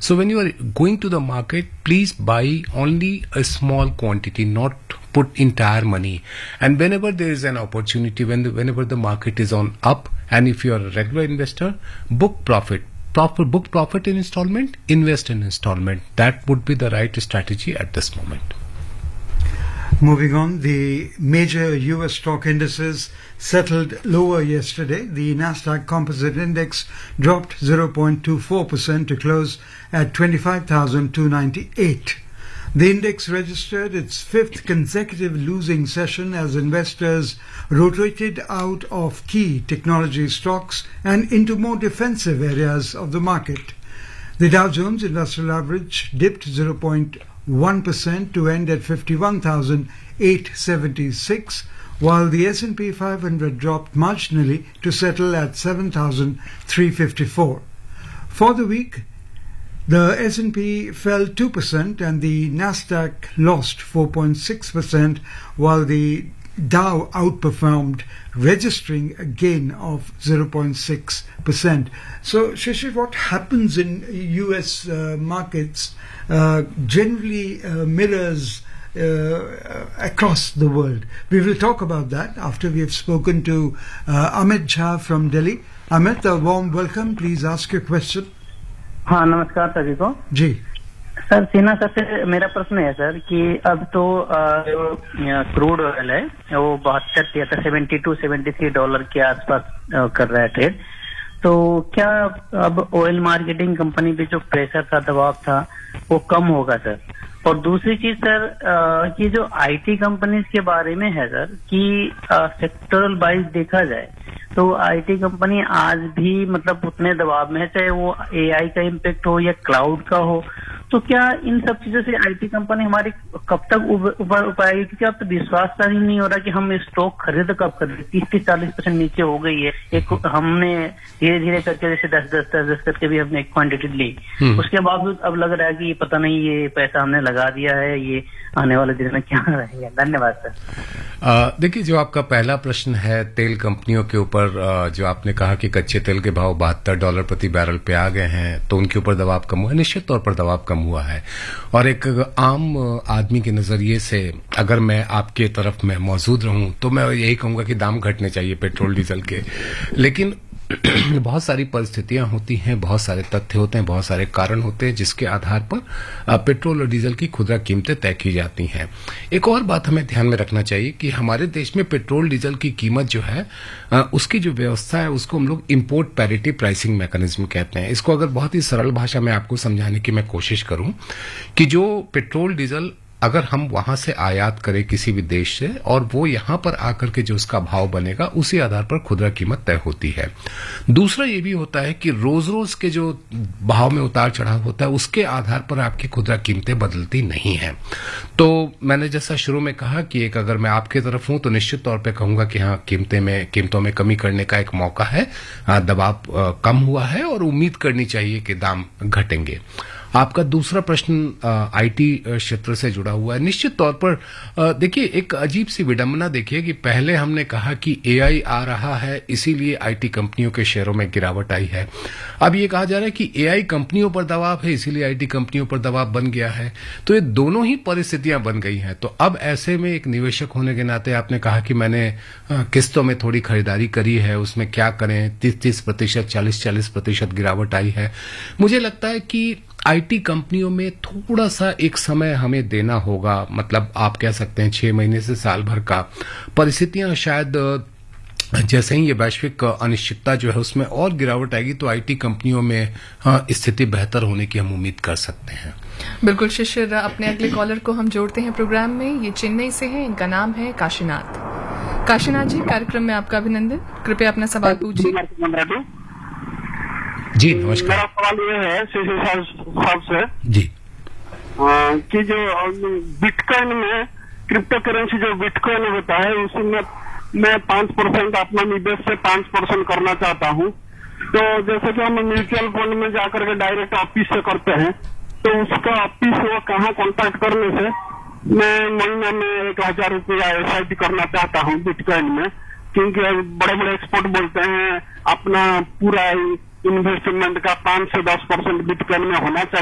So when you are going to the market, please buy only a small quantity, not put entire money. And whenever there is an opportunity, whenever the market is on up, and if you are a regular investor, book profit. Book profit in installment, invest in installment. That would be the right strategy at this moment. Moving on, the major U.S. stock indices settled lower yesterday. The Nasdaq Composite Index dropped 0.24% to close at 25,298. The index registered its fifth consecutive losing session as investors rotated out of key technology stocks and into more defensive areas of the market. The Dow Jones Industrial Average dipped 0.1% to end at 51,876, while the S&P 500 dropped marginally to settle at 7,354. For the week, the S&P fell 2% and the Nasdaq lost 4.6%, while the Dow outperformed, registering a gain of 0.6%. So, Shishir, what happens in U.S. markets generally mirrors across the world. We will talk about that after we have spoken to Amit Jha from Delhi. Amit, a warm welcome. Please ask your question. हाँ, नमस्कार सभी को जी sir. Sinha sir से मेरा प्रश्न है sir कि अब तो जो क्रूड ऑयल है वो 72-73 डॉलर के आसपास कर रहा है ट्रेड। तो क्या अब ऑयल मार्केटिंग कंपनी पे जो प्रेशर था, दबाव था, वो कम होगा सर? और दूसरी चीज सर, ये जो आईटी कंपनीज के बारे में है सर कि सेक्टरल वाइज देखा जाए तो आईटी कंपनी आज भी मतलब उतने दबाव में है, चाहे वो एआई का इम्पैक्ट हो या क्लाउड का हो। तो क्या इन सब चीजों से आईटी कंपनी हमारी कब तक उभर पाएगी? क्योंकि अब तो विश्वास सा ही नहीं हो रहा कि हम स्टॉक खरीद कब खरीद। 30-40% नीचे हो गई है। एक हमने धीरे धीरे करके जैसे 10 करके भी हमने एक क्वांटिटी ली, उसके बावजूद अब लग रहा है कि पता नहीं ये पैसा हमने लगा दिया है, ये आने वाले दिन में क्या रहेगा। धन्यवाद सर। देखिए, जो आपका पहला प्रश्न है तेल कंपनियों के ऊपर, जो आपने कहा कि कच्चे तेल के भाव $72 प्रति बैरल पे आ गए हैं, तो उनके ऊपर दबाव कम हुआ है। निश्चित तौर पर दबाव कम हुआ है। और एक आम आदमी के नजरिए से अगर मैं आपके तरफ में मौजूद रहूं तो मैं यही कहूंगा कि दाम घटने चाहिए पेट्रोल डीजल के। लेकिन बहुत सारी परिस्थितियां होती हैं, बहुत सारे तथ्य होते हैं, बहुत सारे कारण होते हैं जिसके आधार पर पेट्रोल और डीजल की खुदरा कीमतें तय की जाती हैं। एक और बात हमें ध्यान में रखना चाहिए कि हमारे देश में पेट्रोल डीजल की कीमत जो है, उसकी जो व्यवस्था है उसको हम लोग इंपोर्ट पैरिटी प्राइसिंग मैकेनिज्म कहते हैं। इसको अगर बहुत ही सरल भाषा में आपको समझाने की मैं कोशिश करूं कि जो पेट्रोल डीजल अगर हम वहां से आयात करें किसी भी देश से और वो यहां पर आकर के जो उसका भाव बनेगा उसी आधार पर खुदरा कीमत तय होती है। दूसरा ये भी होता है कि रोज रोज के जो भाव में उतार चढ़ाव होता है उसके आधार पर आपकी खुदरा कीमतें बदलती नहीं हैं। तो मैंने जैसा शुरू में कहा कि एक अगर मैं आपके तरफ हूं तो निश्चित तौर पर कहूंगा कि हाँ, कीमतों में कमी करने का एक मौका है। दबाव कम हुआ है और उम्मीद करनी चाहिए कि दाम घटेंगे। आपका दूसरा प्रश्न आईटी क्षेत्र से जुड़ा हुआ है। निश्चित तौर पर देखिए, एक अजीब सी विडंबना देखिए कि पहले हमने कहा कि एआई आ रहा है इसीलिए आईटी कंपनियों के शेयरों में गिरावट आई है। अब ये कहा जा रहा है कि एआई कंपनियों पर दबाव है इसीलिए आईटी कंपनियों पर दबाव बन गया है। तो ये दोनों ही परिस्थितियां बन गई हैं। तो अब ऐसे में एक निवेशक होने के नाते आपने कहा कि मैंने किस्तों में थोड़ी खरीदारी करी है, उसमें क्या करें? 30-30%, 40-40% गिरावट आई है। मुझे लगता है कि आईटी कंपनियों में थोड़ा सा एक समय हमें देना होगा। मतलब आप कह सकते हैं 6 महीने से साल भर का। परिस्थितियां शायद जैसे ही ये वैश्विक अनिश्चितता जो है उसमें और गिरावट आएगी तो आईटी कंपनियों में स्थिति बेहतर होने की हम उम्मीद कर सकते हैं। बिल्कुल शिशिर, अपने अगले कॉलर को हम जोड़ते हैं प्रोग्राम में। ये चेन्नई से हैं, इनका नाम है काशीनाथ। काशीनाथ जी, कार्यक्रम में आपका अभिनंदन। कृपया अपना सवाल पूछिए। जी नमस्कार। मेरा सवाल ये है साहब से जी कि जो बिटकॉइन में क्रिप्टो करेंसी जो बिटकॉइन होता है उसमें मैं 5% अपना निवेश से 5% करना चाहता हूँ। तो जैसे कि हम म्यूचुअल फंड में जाकर के डायरेक्ट ऑफिस से करते हैं, तो उसका ऑफिस वो कहाँ कॉन्टैक्ट करने से मैं महीना में 1,000 रुपया SIP करना चाहता हूँ बिटकॉइन में, क्योंकि बड़े बड़े एक्सपर्ट बोलते हैं अपना पूरा इन्वेस्टमेंट का 5 से 10% बिटकॉइन में होना चाहिए।